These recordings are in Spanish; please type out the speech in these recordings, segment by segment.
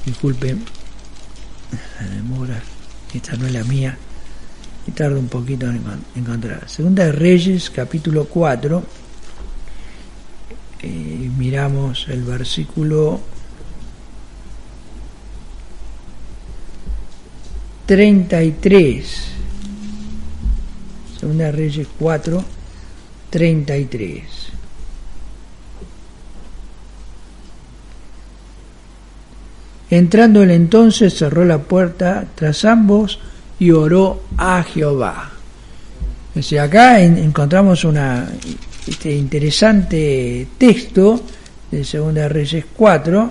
Disculpen la demora, esta no es la mía y tardo un poquito en encontrar. Segunda de Reyes, capítulo 4, miramos el versículo 33. Segunda de Reyes 4, 33. Entrando él entonces, cerró la puerta tras ambos y oró a Jehová. O sea, acá encontramos este interesante texto de Segunda de Reyes 4,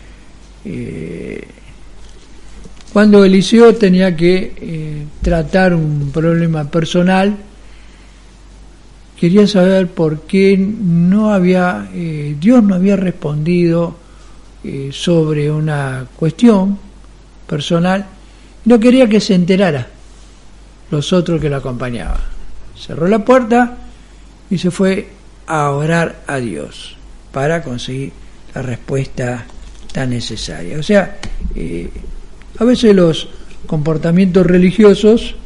cuando Eliseo tenía que tratar un problema personal. Quería saber por qué Dios no había respondido sobre una cuestión personal. No quería que se enterara los otros que lo acompañaban. Cerró la puerta y se fue a orar a Dios para conseguir la respuesta tan necesaria. O sea, a veces los comportamientos religiosos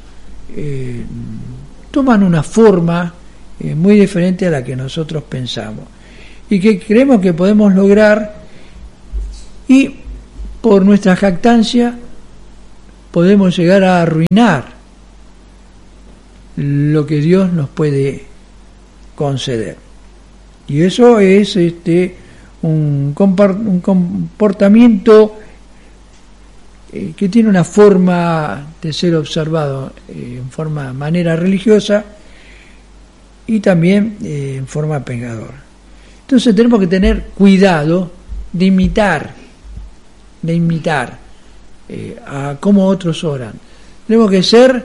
toman una forma muy diferente a la que nosotros pensamos y que creemos que podemos lograr, y por nuestra jactancia podemos llegar a arruinar lo que Dios nos puede conceder. Y eso es un comportamiento que tiene una forma de ser observado en manera religiosa y también en forma pecadora. Entonces tenemos que tener cuidado de imitar a cómo otros oran. Tenemos que ser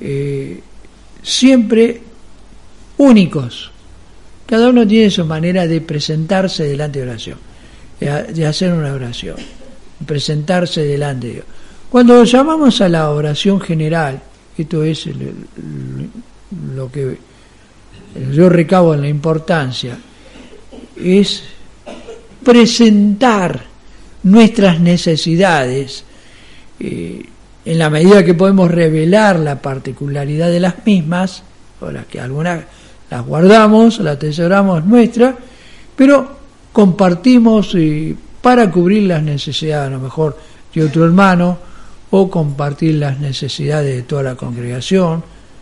siempre únicos. Cada uno tiene su manera de presentarse delante de oración, de hacer una oración, presentarse delante de Dios. Cuando llamamos a la oración general, esto es lo que yo recabo en la importancia, es presentar nuestras necesidades en la medida que podemos revelar la particularidad de las mismas, o las que algunas las guardamos, las atesoramos nuestras, pero compartimos para cubrir las necesidades a lo mejor de otro hermano, o compartir las necesidades de toda la congregación,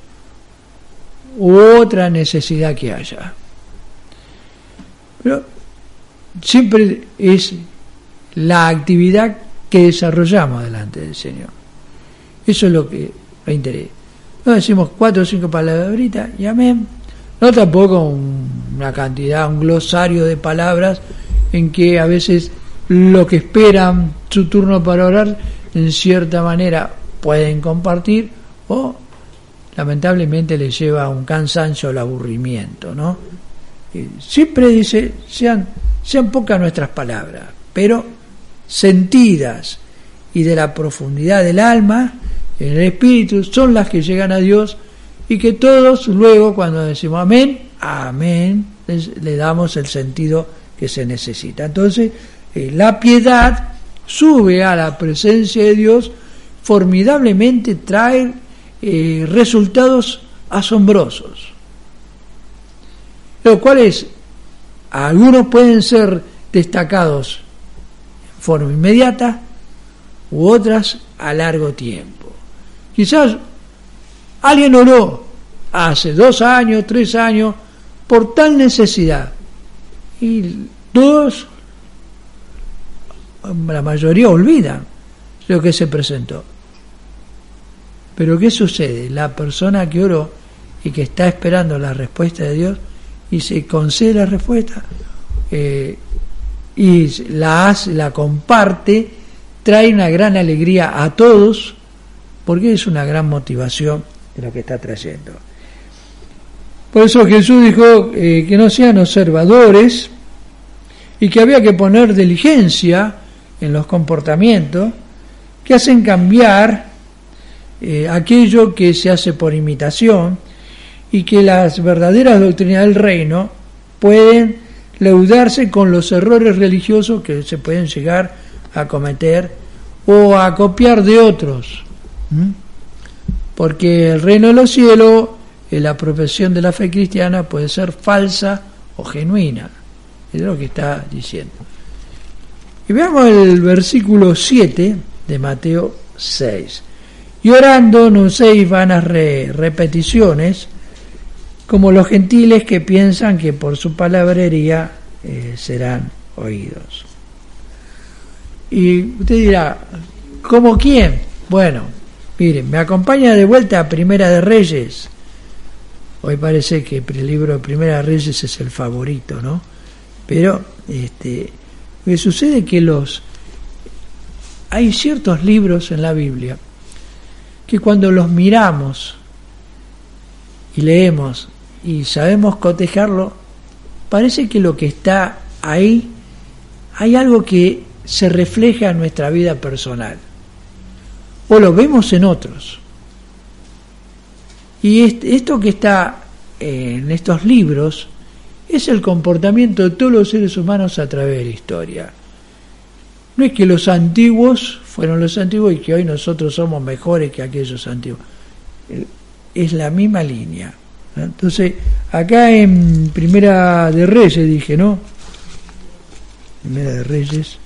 u otra necesidad que haya. Pero siempre es la actividad que desarrollamos delante del Señor. Eso es lo que nos interesa. No decimos 4 o 5 palabritas y amén. No tampoco un glosario de palabras en que a veces lo que esperan su turno para orar en cierta manera pueden compartir, o lamentablemente les lleva a un cansancio o al aburrimiento, ¿no? Siempre dice, sean pocas nuestras palabras, pero sentidas y de la profundidad del alma, en el espíritu, son las que llegan a Dios, y que todos luego, cuando decimos amén, amén, le damos el sentido que se necesita. Entonces, la piedad sube a la presencia de Dios, formidablemente trae resultados asombrosos, los cuales algunos pueden ser destacados en forma inmediata u otras a largo tiempo. Quizás alguien oró hace 2 años, 3 años por tal necesidad, y la mayoría olvidan lo que se presentó. Pero ¿qué sucede? La persona que oró y que está esperando la respuesta de Dios y se concede la respuesta y la comparte, trae una gran alegría a todos, porque es una gran motivación de lo que está trayendo. Por eso Jesús dijo que no sean observadores y que había que poner diligencia en los comportamientos que hacen cambiar aquello que se hace por imitación, y que las verdaderas doctrinas del reino pueden leudarse con los errores religiosos que se pueden llegar a cometer o a copiar de otros. Porque el reino de los cielos, la profesión de la fe cristiana puede ser falsa o genuina. Es lo que está diciendo. Y veamos el versículo 7 de Mateo 6. Y orando no uséis vanas repeticiones, como los gentiles que piensan que por su palabrería serán oídos. Y usted dirá, ¿cómo quién? Bueno, miren, me acompaña de vuelta a Primera de Reyes. Hoy parece que el libro de Primera de Reyes es el favorito, ¿no? Pero lo que sucede es que hay ciertos libros en la Biblia que cuando los miramos y leemos y sabemos cotejarlo, parece que lo que está ahí, hay algo que se refleja en nuestra vida personal, o lo vemos en otros. Y esto que está en estos libros es el comportamiento de todos los seres humanos a través de la historia. No es que los antiguos fueron los antiguos y que hoy nosotros somos mejores que aquellos antiguos. Es la misma línea. Entonces, acá en Primera de Reyes dije, ¿no? Primera de Reyes,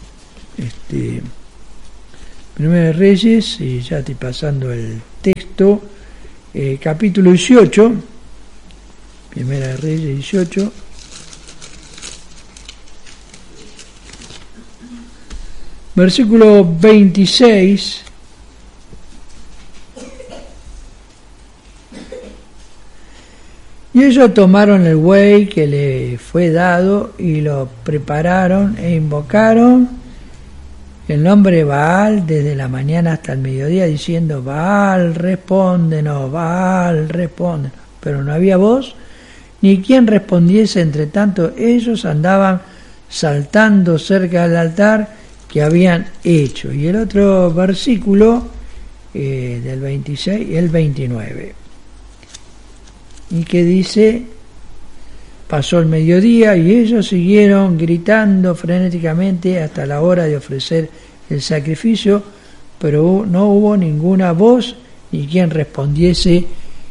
Primera de Reyes, y ya estoy pasando el texto, capítulo 18, Primera de Reyes 18, versículo 26. Y ellos tomaron el buey que le fue dado y lo prepararon e invocaron el nombre de Baal desde la mañana hasta el mediodía, diciendo: Baal, respóndenos, Baal, respóndenos. Pero no había voz ni quien respondiese. Entre tanto ellos andaban saltando cerca del altar que habían hecho. Y el otro versículo del 26, el 29. Y que dice: pasó el mediodía y ellos siguieron gritando frenéticamente hasta la hora de ofrecer el sacrificio, pero no hubo ninguna voz ni quien respondiese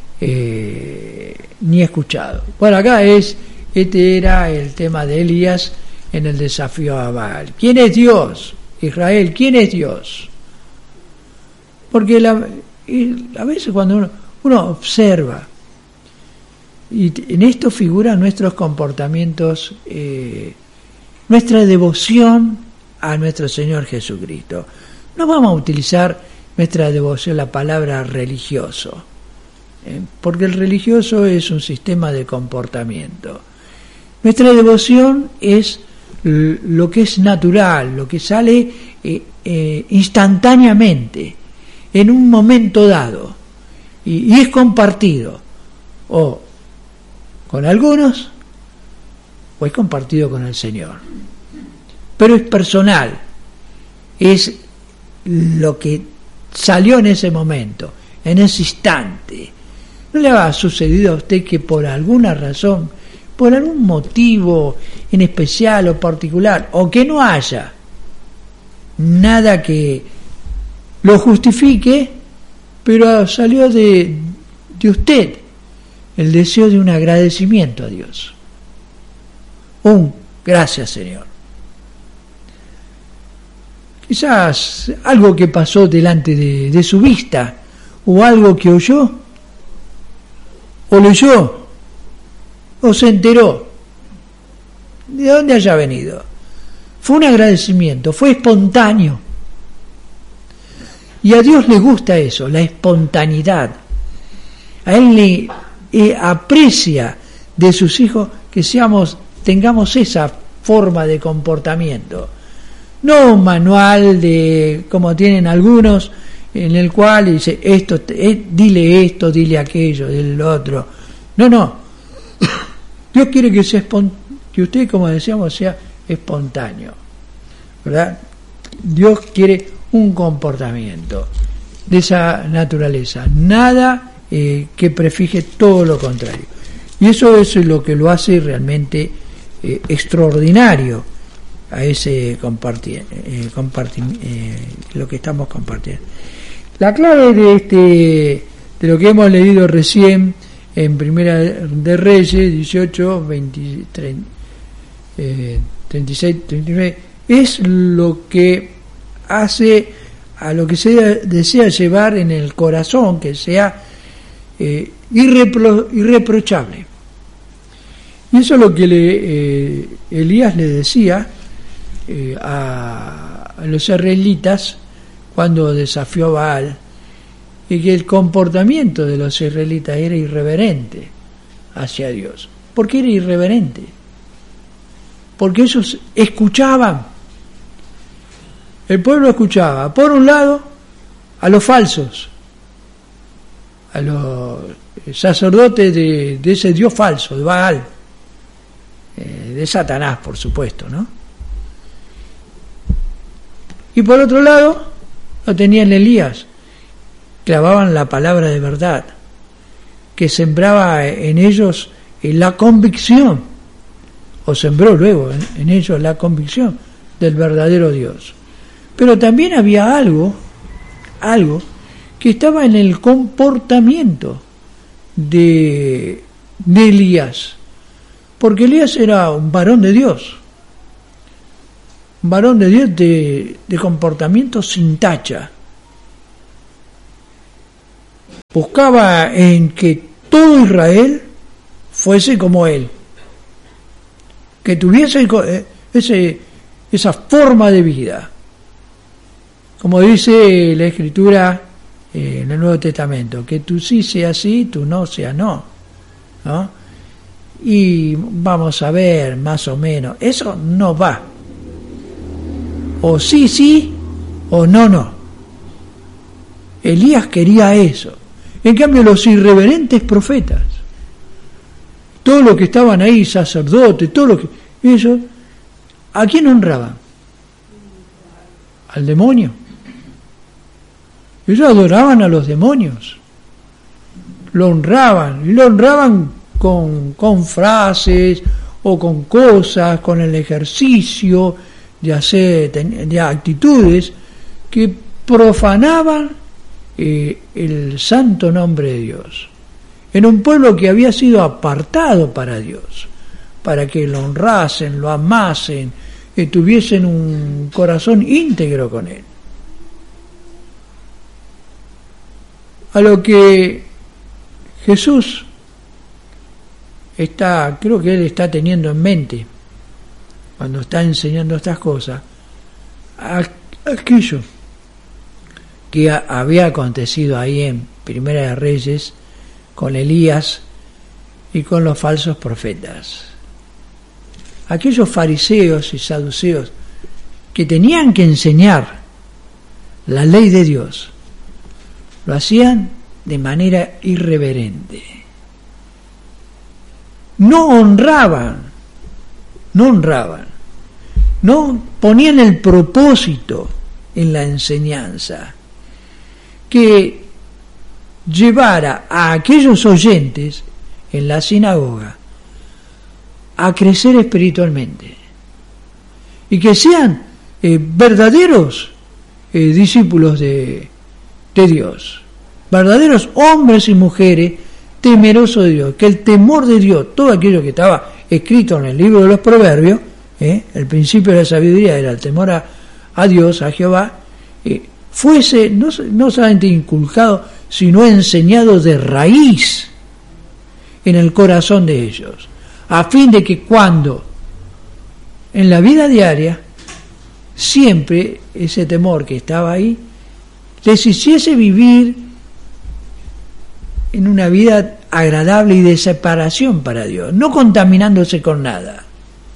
ni escuchado. Bueno, acá este era el tema de Elías en el desafío a Baal. ¿Quién es Dios? Israel, ¿quién es Dios? Porque a veces cuando uno observa, y en esto figuran nuestros comportamientos, nuestra devoción a nuestro Señor Jesucristo. No vamos a utilizar nuestra devoción, la palabra religioso, porque el religioso es un sistema de comportamiento. Nuestra devoción es lo que es natural, lo que sale instantáneamente, en un momento dado, y es compartido, o con algunos, o es compartido con el Señor. Pero es personal, es lo que salió en ese momento, en ese instante. ¿No le ha sucedido a usted que por alguna razón, por algún motivo en especial o particular, o que no haya nada que lo justifique, pero salió de usted el deseo de un agradecimiento a Dios? Gracias, Señor. Quizás algo que pasó delante de su vista, o algo que oyó, o leyó, o se enteró, de dónde haya venido. Fue un agradecimiento, fue espontáneo. Y a Dios le gusta eso, la espontaneidad. A Él le aprecia de sus hijos que tengamos esa forma de comportamiento. No un manual de como tienen algunos, en el cual dice dile esto, dile aquello, dile lo otro. No. Dios quiere que usted, como decíamos, sea espontáneo, ¿verdad? Dios quiere un comportamiento de esa naturaleza, nada que prefije, todo lo contrario. Y eso es lo que lo hace realmente extraordinario ese lo que estamos compartiendo. La clave de lo que hemos leído recién en Primera de Reyes 18, 23, 36, 39 es lo que hace a lo que se desea llevar en el corazón, que sea irreprochable. Y eso es lo que Elías le decía a los israelitas cuando desafió a Baal, y que el comportamiento de los israelitas era irreverente hacia Dios. ¿Por qué era irreverente? Porque ellos escuchaban. El pueblo escuchaba, por un lado, a los falsos, a los sacerdotes de ese Dios falso, de Baal, de Satanás, por supuesto, ¿no? Y por otro lado, lo tenían Elías, clavaban la palabra de verdad, que sembraba en ellos la convicción, o sembró luego en ellos la convicción del verdadero Dios. Pero también había algo que estaba en el comportamiento de Elías, porque Elías era un varón de Dios, de comportamiento sin tacha. Buscaba en que todo Israel fuese como él, que tuviese esa forma de vida, como dice la Escritura en el Nuevo Testamento, que tú sí seas sí, tú no seas no, ¿no? Y vamos a ver más o menos, eso no va, o sí sí o no. Elías quería eso. En cambio, los irreverentes profetas, todos los que estaban ahí, sacerdotes, todos los que ellos, ¿a quién honraban? Al demonio. Ellos adoraban a los demonios, lo honraban con frases o con cosas, con el ejercicio de actitudes que profanaban el santo nombre de Dios, en un pueblo que había sido apartado para Dios, para que lo honrasen, lo amasen, tuviesen un corazón íntegro con Él. A lo que Jesús creo que Él está teniendo en mente cuando está enseñando estas cosas, aquello que había acontecido ahí en Primera de Reyes con Elías y con los falsos profetas. Aquellos fariseos y saduceos que tenían que enseñar la ley de Dios, lo hacían de manera irreverente. No honraban, no ponían el propósito en la enseñanza que llevara a aquellos oyentes en la sinagoga a crecer espiritualmente y que sean verdaderos discípulos de Dios, verdaderos hombres y mujeres temerosos de Dios, que el temor de Dios, todo aquello que estaba escrito en el libro de los Proverbios, el principio de la sabiduría era el temor a Dios, a Jehová, fuese no solamente inculcado, sino enseñado de raíz en el corazón de ellos, a fin de que cuando en la vida diaria siempre ese temor que estaba ahí les hiciese vivir en una vida agradable y de separación para Dios, no contaminándose con nada.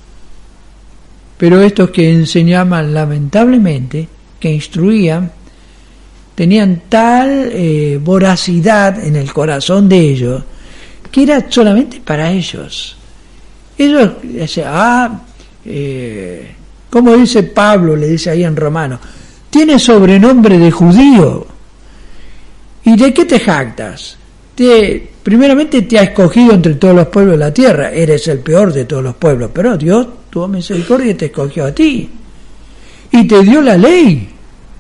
Pero estos que enseñaban, lamentablemente, que instruían, tenían tal voracidad en el corazón de ellos, que era solamente para ellos. Ellos decían, como dice Pablo, le dice ahí en Romanos, tiene sobrenombre de judío. ¿Y de qué te jactas? primeramente te ha escogido entre todos los pueblos de la tierra, eres el peor de todos los pueblos, pero Dios tuvo misericordia y te escogió a ti, y te dio la ley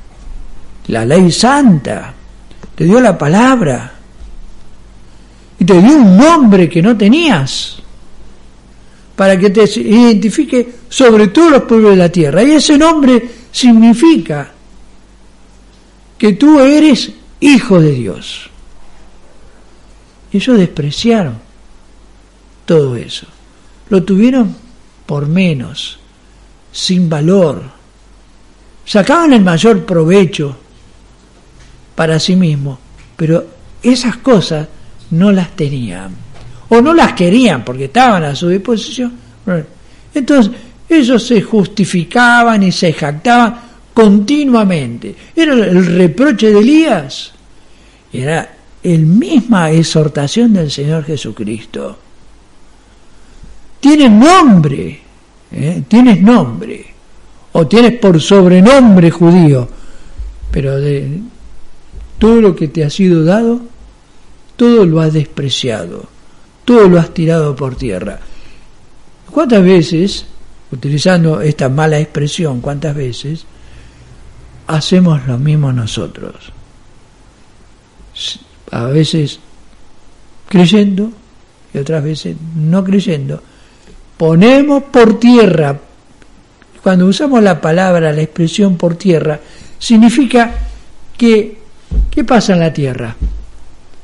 santa, te dio la palabra, y te dio un nombre que no tenías, para que te identifique sobre todos los pueblos de la tierra, y ese nombre significa que tú eres hijo de Dios. Ellos despreciaron todo eso, lo tuvieron por menos, sin valor, sacaban el mayor provecho para sí mismos, pero esas cosas no las tenían, o no las querían porque estaban a su disposición. Entonces ellos se justificaban y se jactaban continuamente. Era el reproche de Elías, era la misma exhortación del Señor Jesucristo. Tienes nombre, tienes nombre, o tienes por sobrenombre judío, pero de todo lo que te ha sido dado, todo lo has despreciado, todo lo has tirado por tierra. ¿Cuántas veces, utilizando esta mala expresión, cuántas veces hacemos lo mismo nosotros? A veces creyendo y otras veces no creyendo. Ponemos por tierra, cuando usamos la palabra, la expresión por tierra, significa que, ¿qué pasa en la tierra?